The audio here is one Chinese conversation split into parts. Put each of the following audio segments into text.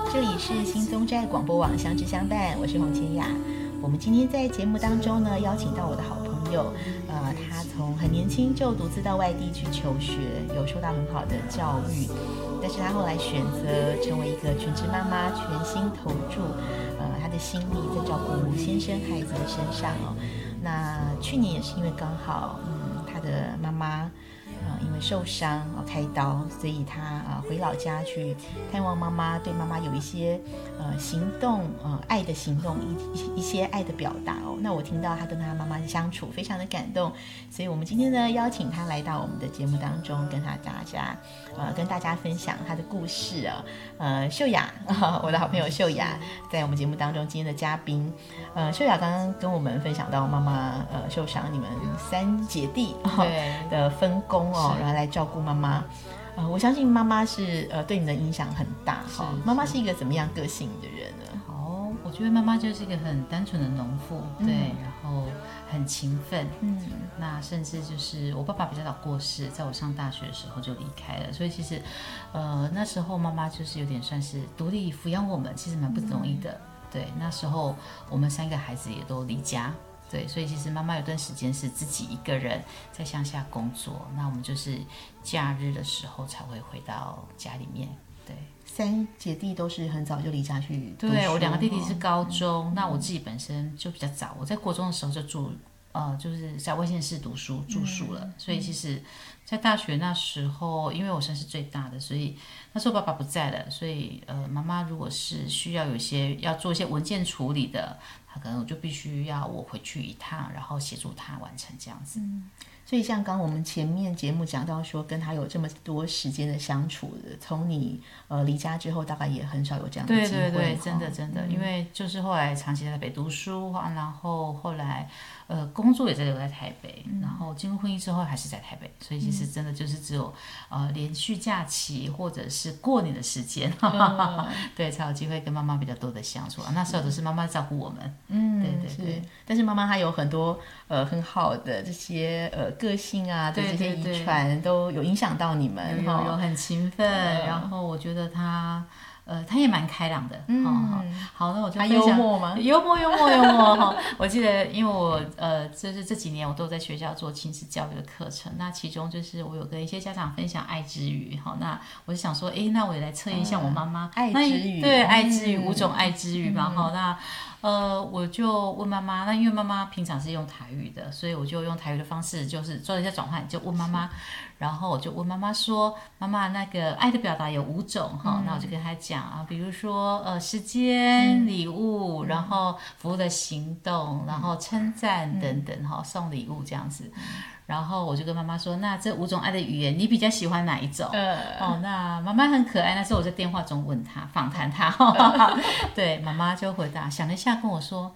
这里是新宗寨广播网相知相伴，我是洪千雅。我们今天在节目当中呢，邀请到我的好朋友，他从很年轻就独自到外地去求学，有受到很好的教育，但是他后来选择成为一个全职妈妈，全心投注他的心力在照顾先生孩子的身上哦。那去年也是因为刚好他的妈妈因为受伤开刀，所以他回老家去探望妈妈，对妈妈有一些行动爱的行动，一些爱的表达哦。那我听到他跟他妈妈的相处非常的感动，所以我们今天呢邀请他来到我们的节目当中，跟大家分享他的故事秀雅我的好朋友秀雅在我们节目当中今天的嘉宾。秀雅刚刚跟我们分享到妈妈受伤，你们3姐弟的分工然后来照顾妈妈。我相信妈妈是对你的影响很大妈妈是一个怎么样个性的人呢？ 我觉得妈妈就是一个很单纯的农妇，对，然后很勤奋，那甚至就是我爸爸比较早过世，在我上大学的时候就离开了，所以其实那时候妈妈就是有点算是独立抚养我们，其实蛮不容易的，对，那时候我们3个孩子也都离家，对，所以其实妈妈有段时间是自己一个人在乡下工作，那我们就是假日的时候才会回到家里面。对 ，3姐弟都是很早就离家去读书。 对，我2个弟弟是高中，那我自己本身就比较早，我在国中的时候就就是在外县市读书住宿了，所以其实在大学那时候，因为我算是最大的，所以那时候爸爸不在了，所以妈妈如果是需要要做一些文件处理的，她可能我就必须要我回去一趟，然后协助她完成这样子。 所以像刚我们前面节目讲到说，跟他有这么多时间的相处的，从你离家之后，大概也很少有这样的机会。 对，真的，因为就是后来长期在台北读书，然后后来工作也在留在台北，然后进入婚姻之后还是在台北，所以其实真的就是只有连续假期或者是过年的时间，对，才有机会跟妈妈比较多的相处。那时候都是妈妈照顾我们，对。 但是妈妈她有很多很好的这些个性的这些遗传都有影响到你们， 有很勤奋，然后我觉得她也蛮开朗的，好，那我就分享。 幽默吗？ 幽默我记得，因为我就是这几年我都在学校做亲子教育的课程，那其中就是我有跟一些家长分享爱之语，那我就想说，那我也来测验一下我妈妈爱之语， 对，爱之语5种爱之语嘛，那我就问妈妈，那因为妈妈平常是用台语的，所以我就用台语的方式，就是做一下转换，就问妈妈，然后我就问妈妈说，妈妈那个爱的表达有5种那我就跟她讲比如说时间、礼物，然后服务的行动，然后称赞等等送礼物这样子。然后我就跟妈妈说，那这5种爱的语言，你比较喜欢哪一种？那妈妈很可爱，那时候我在电话中问她，访谈她，对，妈妈就回答，想了一下跟我说，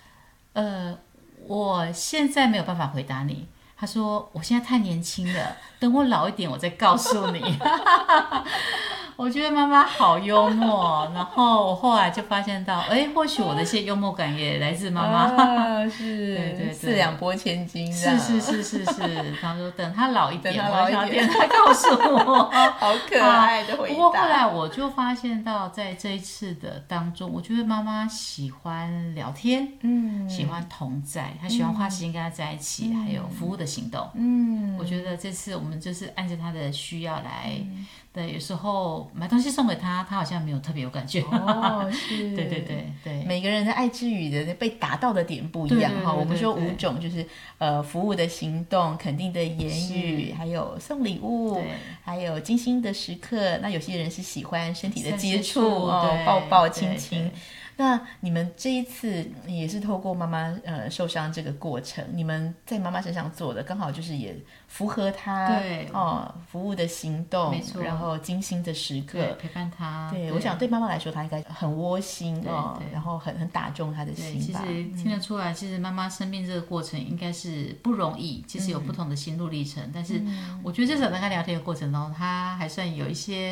我现在没有办法回答你。她说我现在太年轻了，等我老一点我再告诉你。我觉得妈妈好幽默，然后我后来就发现到，或许我的一些幽默感也来自妈妈， 是， 对， 四两拨千斤， 是。然后说等她老一点，我想点她告诉我， 好可爱的回答。 不过后来我就发现到，在这一次的当中，我觉得妈妈喜欢聊天，喜欢同在，她喜欢花时间跟她在一起，还有服务的行动，我觉得这次我们就是按照她的需要来。对，有时候买东西送给他，他好像没有特别有感觉。 是， 对， 每个人的爱之语的被打到的点不一样我们说5种，就是服务的行动、肯定的言语，还有送礼物，还有精心的时刻。那有些人是喜欢身体的接触抱抱亲亲。那你们这一次也是透过妈妈受伤这个过程，你们在妈妈身上做的刚好就是也符合她服务的行动， 没错， 然后精心的时刻陪伴她。 对，我想对妈妈来说，她应该很窝心然后很打中她的心吧。 其实听得出来，其实妈妈生病这个过程应该是不容易，其实有不同的心路历程。但是我觉得至少在跟她聊天的过程中，她还算有一些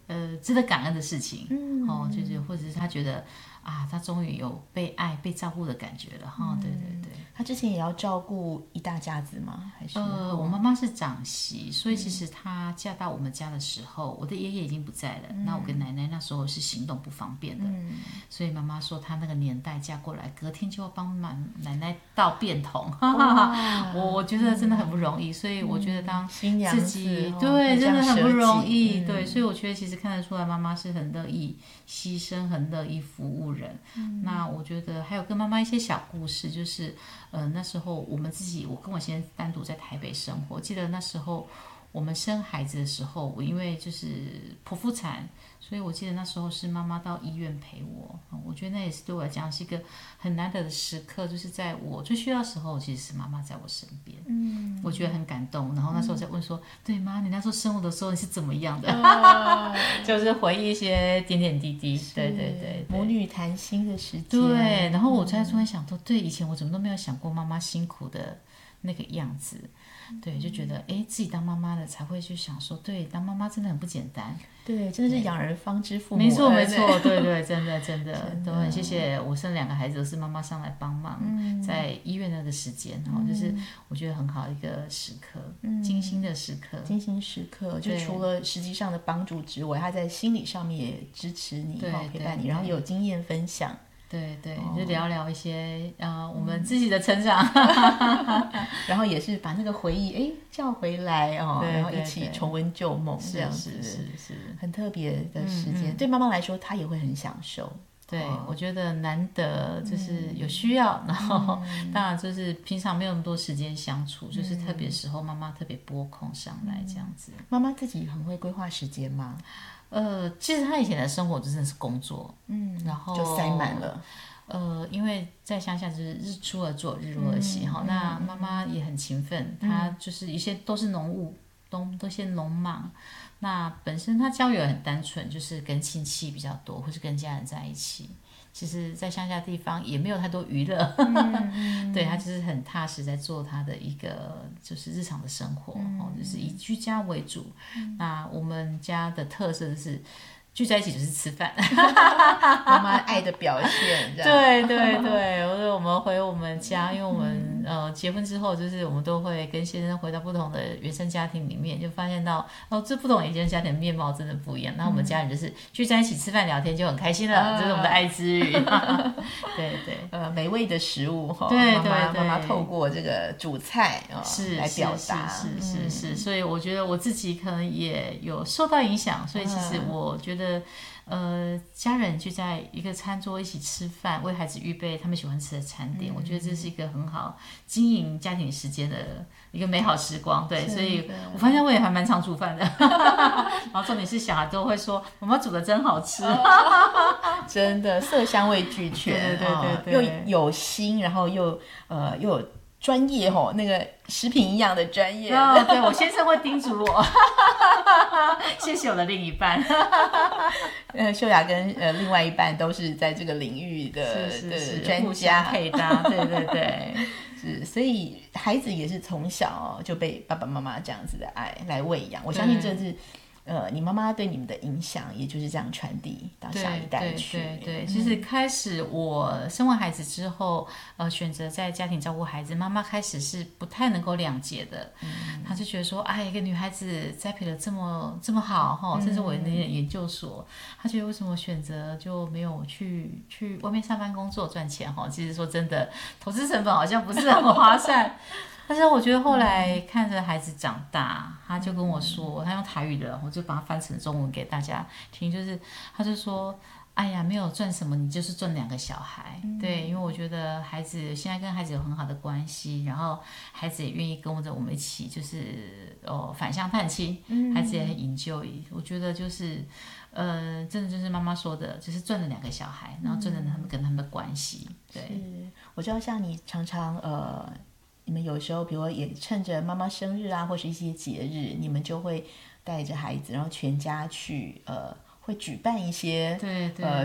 值得感恩的事情，就是或者是他觉得啊，他终于有被爱、被照顾的感觉了哈。对对对。 他之前也要照顾一大家子吗？还是我妈妈是长媳，所以其实她嫁到我们家的时候，我的爷爷已经不在了。那我跟奶奶那时候是行动不方便的，所以妈妈说她那个年代嫁过来，隔天就要帮奶奶倒便桶，我觉得真的很不容易。所以我觉得当自己对真的很不容易，对，所以我觉得其实看得出来妈妈是很乐意牺牲、很乐意服务人。那我觉得还有跟妈妈一些小故事，就是那时候我跟我先生单独在台北生活。记得那时候我们生孩子的时候，我因为就是剖腹产，所以我记得那时候是妈妈到医院陪我。我觉得那也是对我来讲是一个很难得的时刻，就是在我最需要的时候，其实是妈妈在我身边。我觉得很感动。然后那时候在问说，对妈，你那时候生我的时候你是怎么样的？就是回忆一些点点滴滴。对对对， 母女谈心的时间。 对，然后我才突然想到，对，以前我怎么都没有想过妈妈辛苦的那个样子。对，就觉得自己当妈妈的才会去想说，对，当妈妈真的很不简单。 对，真的是养儿方知父母。 没错没错，对对，真的都很谢谢我生2个孩子都是妈妈上来帮忙，在医院那个时间，就是我觉得很好一个时刻，精心的时刻。 精心时刻，就除了实际上的帮助之外，他在心理上面也支持你，陪伴你，然后有经验分享。 对对，就聊聊一些我们自己的成长， 然后也是把那个回忆叫回来然后一起重温旧梦，这样子是很特别的时间。对妈妈来说，她也会很享受。 对，我觉得难得就是有需要，然后当然就是平常没有那么多时间相处，就是特别时候妈妈特别拨空上来这样子。 妈妈自己很会规划时间吗？ 其实他以前的生活真的是工作，然后就塞满了。 因为在乡下就是日出而作，日落而息哈。那妈妈也很勤奋，她就是一些都是农务，都些农忙。那本身她交友很单纯，就是跟亲戚比较多，或是跟家人在一起。其实，在乡下地方也没有太多娱乐，对，他就是很踏实在做他的一个就是日常的生活，就是以居家为主。那我们家的特色就是聚在一起就是吃饭， 妈妈爱的表现。 对对对，我们回我们家，因为我们结婚之后，就是我们都会跟先生回到不同的原生家庭里面，就发现到这不同的原生家庭面貌真的不一样。那我们家人就是聚在一起吃饭聊天就很开心了，这是我们的爱之语。对对， 美味的食物对对对， 妈妈透过这个煮菜来表达， 是，所以我觉得我自己可能也有受到影响，所以其实我觉得。家人聚在一个餐桌一起吃饭，为孩子预备他们喜欢吃的餐点，我觉得这是一个很好经营家庭时间的一个美好时光。对，所以我发现我也还蛮常煮饭的，然后重点是小孩都会说妈妈煮的真好吃， 真的色香味俱全， 对， 又有心，然后又有专业那个食品一样的专业。 对，我先生会叮嘱我，谢谢我的另一半。 秀雅跟另外一半都是在这个领域的专家， 配搭，对对对。 是，所以孩子也是从小就被爸爸妈妈这样子的爱来喂养。我相信这是你妈妈对你们的影响，也就是这样传递到下一代去。 对，其实开始我生完孩子之后，选择在家庭照顾孩子，妈妈开始是不太能够谅解的。她就觉得说，一个女孩子栽培的这么好哈，甚至我念研究所，她觉得为什么选择就没有去外面上班工作赚钱哈？其实说真的，投资成本好像不是很划算。但是我觉得后来看着孩子长大，他就跟我说，他用台语的，我就把它翻成中文给大家听，就是他就说，哎呀，没有赚什么，你就是赚2个小孩。对，因为我觉得孩子现在跟孩子有很好的关系，然后孩子也愿意跟着我们一起，就是返乡探亲，孩子也很enjoy。我觉得就是真的就是妈妈说的，就是赚了2个小孩，然后赚了他们跟他们的关系。对， 我知道像你常常你们有时候，比如也趁着妈妈生日啊，或是一些节日，你们就会带着孩子，然后全家去会举办一些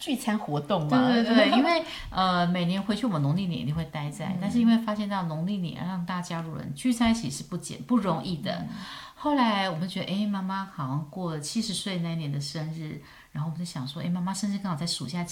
聚餐活动嘛。 对对对，因为每年回去我们农历年一定会待在，但是因为发现到农历年让大家族人聚在一起是不容易的。后来我们觉得，哎，妈妈好像过了70岁那一年的生日，然后我们就想说，哎，妈妈生日刚好在暑假